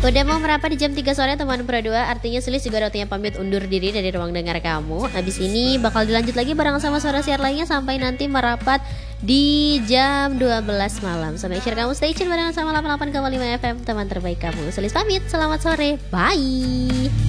Udah mau merapat di jam 3 sore teman Pro 2. Artinya Sulis juga waktunya pamit undur diri dari ruang dengar kamu. Habis ini bakal dilanjut lagi bareng sama suara siar lainnya sampai nanti merapat di jam 12 malam. So make sure kamu stay tune bareng sama 88,5 FM, teman terbaik kamu. Sulis pamit, selamat sore, bye.